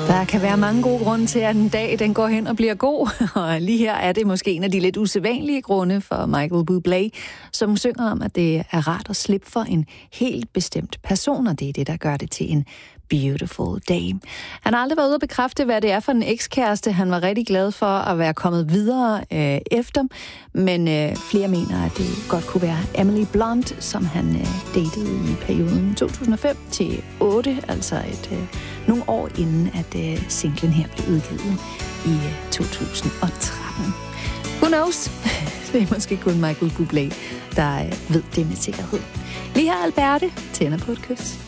Der kan være mange gode grunde til, at en dag den går hen og bliver god. Og lige her er det måske en af de lidt usædvanlige grunde for Michael Bublé, som synger om, at det er rart at slippe for en helt bestemt person, og det er det, der gør det til en beautiful day. Han har aldrig været ude at bekræfte, hvad det er for en ekskæreste. Han var rigtig glad for at være kommet videre efter, men flere mener, at det godt kunne være Emily Blunt, som han datede i perioden 2005 til 2008, altså nogle år inden, at singlen her blev udgivet i 2013. Who knows? Det er måske kun Michael Bublé, der ved det med sikkerhed. Lige her Alberte tænder på et kys.